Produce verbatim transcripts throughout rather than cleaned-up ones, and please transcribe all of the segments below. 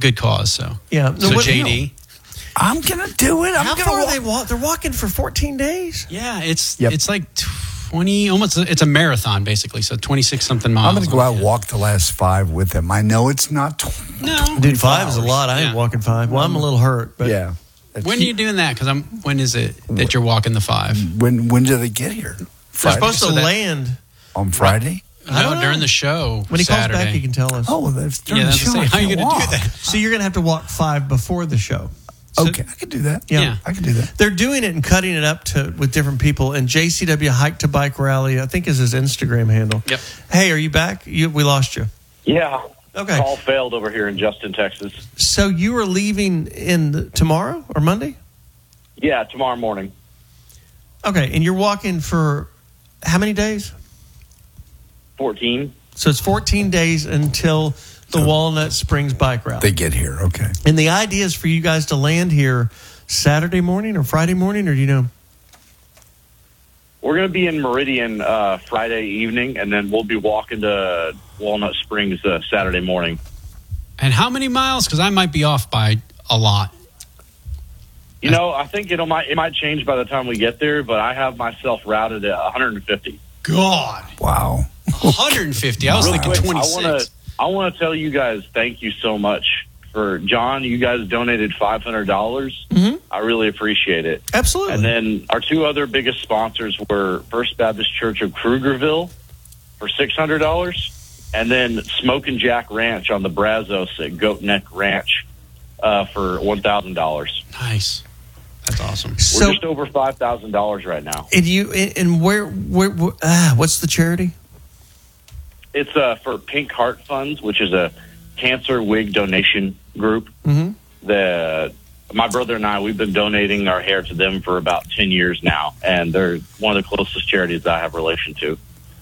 good cause. So yeah. So no, what, J D, I'm gonna do it. I'm how gonna far walk. are they walk? They're walking for fourteen days. yeah, it's Yep. it's like twenty, almost. It's a marathon basically. So twenty-six something miles. I'm gonna go out and walk the last five with him. I know it's not. Tw- No, Dude, five is a lot. I ain't Yeah. walking five. Well, I'm a little hurt, but yeah. when are you doing that? Because I'm. When is it that you're walking the five? When when do they get here? they're Friday? supposed to So that- land. On Friday? I don't No, know. during the show. When he Saturday. calls back, he can tell us. Oh, well, that's during Yeah, the that's show. the same. I How are you can't going to walk. do that? So you're going to have to walk five before the show. So- Okay, I can do that. Yeah. Yeah. I can do that. They're doing it and cutting it up to with different people. And J C W Hike to Bike Rally, I think, is his Instagram handle. Yep. Hey, are you back? You, we lost you. Yeah. Okay. Call failed over here in Justin, Texas. So you are leaving in the, tomorrow or Monday? Yeah, tomorrow morning. Okay, and you're walking for how many days? fourteen. So it's fourteen days until the Walnut Springs Bike Rally. They get here. Okay. And the idea is for you guys to land here Saturday morning or Friday morning, or do you know? We're going to be in Meridian uh, Friday evening, and then we'll be walking to Walnut Springs uh, Saturday morning. And how many miles? Because I might be off by a lot. You know, I think it might it might change by the time we get there, but I have myself routed at one hundred fifty. God, Wow. one hundred fifty. I was Real thinking quick, twenty-six. I want to I want to tell you guys thank you so much for John. You guys donated five hundred dollars. Mhm. I really appreciate it. Absolutely. And then our two other biggest sponsors were First Baptist Church of Krugerville for six hundred dollars, and then Smoke and Jack Ranch on the Brazos at Goat Neck Ranch uh, for one thousand dollars. Nice. That's awesome. We're So, just over five thousand dollars right now. and you, and where, where, where ah, what's the charity? It's uh, for Pink Heart Funds, which is a cancer wig donation group. Mhm. The my brother and I, we've been donating our hair to them for about ten years now, and they're one of the closest charities I have relation to.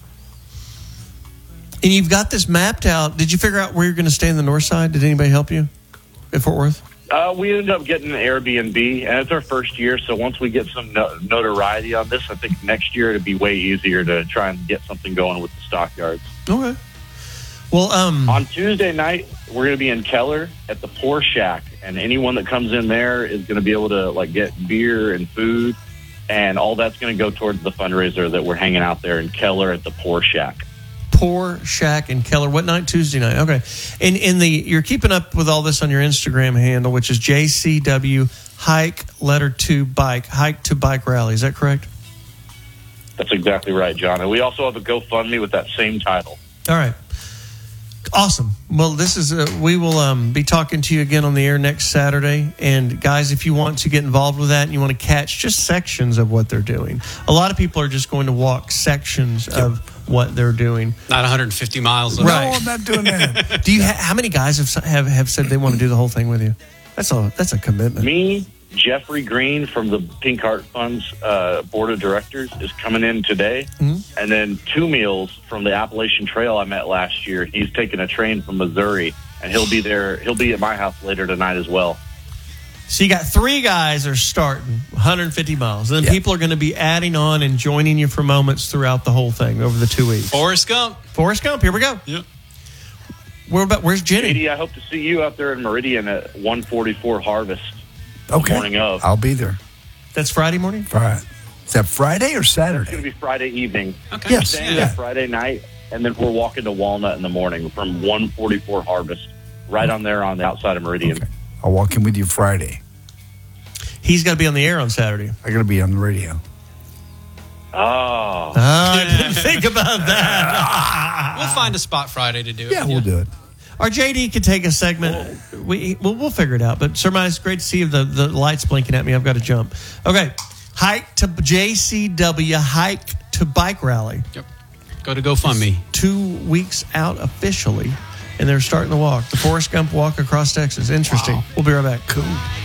And you've got this mapped out. Did you figure out where you're going to stay in the north side? Did anybody help you at Fort Worth? Uh, we ended up getting an Airbnb, and it's our first year, so once we get some no- notoriety on this, I think next year it'll be way easier to try and get something going with the stockyards. Okay. Well, um, On Tuesday night, we're going to be in Keller at the Poor Shack, and anyone that comes in there is going to be able to like get beer and food, and all that's going to go towards the fundraiser that we're hanging out there in Keller at the Poor Shack. Poor Shack and Keller. What night? Tuesday night. Okay. And in the you're keeping up with all this on your Instagram handle, which is J C W Hike Letter to Bike Hike to Bike Rally. Is that correct? That's exactly right, John. And we also have a GoFundMe with that same title. All right. Awesome. Well, this is uh, we will um, be talking to you again on the air next Saturday. And guys, if you want to get involved with that and you want to catch just sections of what they're doing, a lot of people are just going to walk sections of what they're doing. Not one hundred fifty miles. Of Right. No, I'm not doing that. Do you ha- how many guys have have have said they want to do the whole thing with you? That's a that's a commitment. Me, Jeffrey Green from the Pink Heart Funds uh, Board of Directors is coming in today. Mhm. And then Two Meals from the Appalachian Trail I met last year. He's taking a train from Missouri, and he'll be there. He'll be at my house later tonight as well. So you got three guys are starting one hundred fifty miles. And then Yeah. people are going to be adding on and joining you for moments throughout the whole thing over the two weeks. Forrest Gump. Forrest Gump, here we go. Yep. Where about, where's Jenny? Katie, I hope to see you out there in Meridian at one forty-four Harvest. Okay. Morning of. I'll be there. That's Friday morning? Friday. Is that Friday or It's going to Saturday? be Friday evening. Okay. Yes. Staying Yeah. there Friday night, and then we're walking to Walnut in the morning from one forty-four Harvest, right on there on the outside of Meridian. Okay. I'll walk in with you Friday. He's got to be on the air on Saturday. I got to be on the radio. Oh. Oh, I didn't think about that. We'll find a spot Friday to do it. Yeah, we'll do it. Or J D could take a segment. We we'll, we'll figure it out. But Sir Mike, it's great to see you. The the lights blinking at me. I've got to jump. Okay, hike to J C W Hike to Bike Rally. Yep. Go to GoFundMe. Two weeks out officially, and they're starting to walk the Forrest Gump walk across Texas. Interesting. Wow. We'll be right back. Cool.